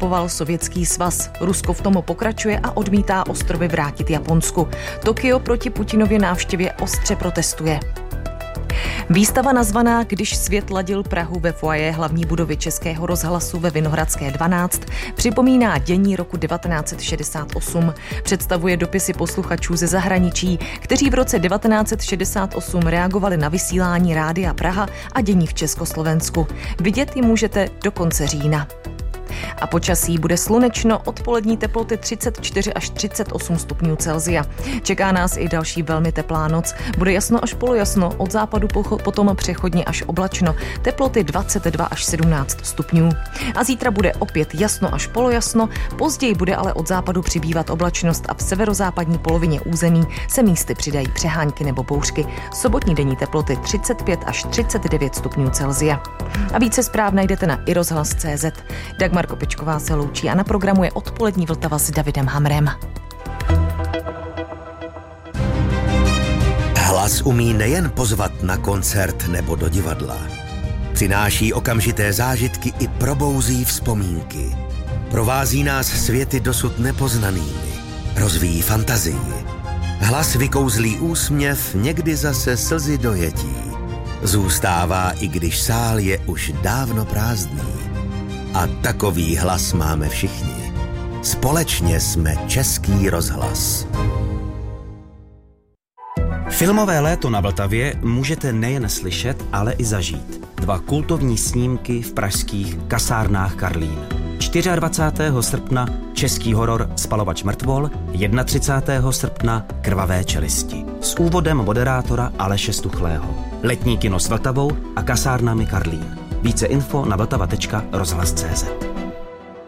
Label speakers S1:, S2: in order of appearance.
S1: okupoval Sovětský svaz. Rusko v tomu pokračuje a odmítá ostrovy vrátit Japonsku. Tokio proti Putinově návštěvě ostře protestuje. Výstava nazvaná Když svět ladil Prahu ve foyer hlavní budovy Českého rozhlasu ve Vinohradské 12 připomíná dění roku 1968. Představuje dopisy posluchačů ze zahraničí, kteří v roce 1968 reagovali na vysílání Rádia Praha a dění v Československu. Vidět ji můžete do konce října. A počasí bude slunečno, odpolední teploty 34 až 38 stupňů Celsia. Čeká nás i další velmi teplá noc. Bude jasno až polojasno, od západu potom přechodně až oblačno. Teploty 22 až 17 stupňů. A zítra bude opět jasno až polojasno, později bude ale od západu přibývat oblačnost a v severozápadní polovině území se místy přidají přehánky nebo bouřky. Sobotní denní teploty 35 až 39 stupňů Celsia. A více zpráv najdete na iRozhlas.cz. Dagmar Kopečková se loučí a na programu je odpolední Vltava s Davidem Hamrem.
S2: Hlas umí nejen pozvat na koncert nebo do divadla. Přináší okamžité zážitky i probouzí vzpomínky. Provází nás světy dosud nepoznanými. Rozvíjí fantazii. Hlas vykouzlí úsměv, někdy zase slzy dojetí. Zůstává, i když sál je už dávno prázdný. A takový hlas máme všichni. Společně jsme Český rozhlas.
S3: Filmové léto na Vltavě můžete nejen slyšet, ale i zažít. 2 kultovní snímky v pražských kasárnách Karlín. 24. srpna český horor Spalovač mrtvol, 31. srpna Krvavé čelisti. S úvodem moderátora Aleše Stuchlého. Letní kino s Vltavou a kasárnami Karlín. Více info na vltava.rozhlas.cz.